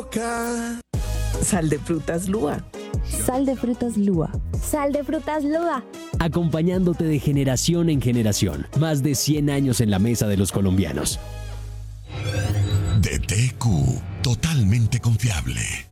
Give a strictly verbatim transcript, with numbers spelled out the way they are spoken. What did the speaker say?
boca. Sal de frutas Lua. Sal de frutas Lua. Sal de frutas Lua. Acompañándote de generación en generación. Más de cien años en la mesa de los colombianos. D T Q, totalmente confiable.